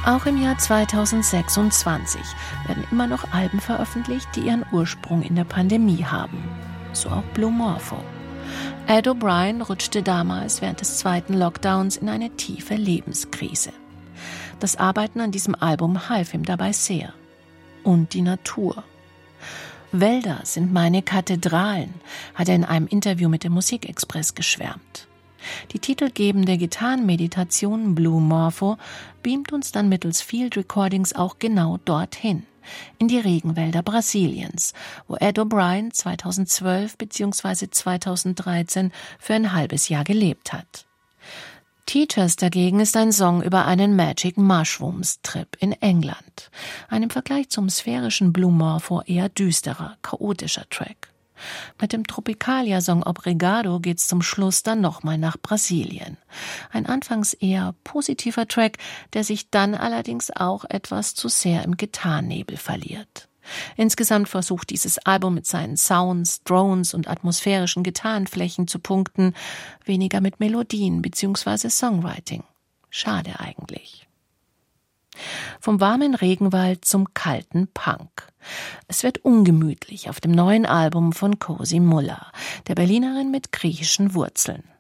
Auch im Jahr 2026 werden immer noch Alben veröffentlicht, die ihren Ursprung in der Pandemie haben. So auch Blue Morpho. Ed O'Brien rutschte damals während des zweiten Lockdowns in eine tiefe Lebenskrise. Das Arbeiten an diesem Album half ihm dabei sehr. Und die Natur. Wälder sind meine Kathedralen, hat er in einem Interview mit dem Musikexpress geschwärmt. Die titelgebende Gitarrenmeditation Blue Morpho beamt uns dann mittels Field Recordings auch genau dorthin, in die Regenwälder Brasiliens, wo Ed O'Brien 2012 bzw. 2013 für ein halbes Jahr gelebt hat. Teachers dagegen ist ein Song über einen Magic Mushrooms Trip in England, ein im Vergleich zum sphärischen Blue Morpho eher düsterer, chaotischer Track. Mit dem Tropicalia-Song Obrigado geht's zum Schluss dann nochmal nach Brasilien. Ein anfangs eher positiver Track, der sich dann allerdings auch etwas zu sehr im Gitarrennebel verliert. Insgesamt versucht dieses Album mit seinen Sounds, Drones und atmosphärischen Gitarrenflächen zu punkten, weniger mit Melodien bzw. Songwriting. Schade eigentlich. Vom warmen Regenwald zum kalten Punk. Es wird ungemütlich auf dem neuen Album von Cosi Muller, der Berlinerin mit griechischen Wurzeln.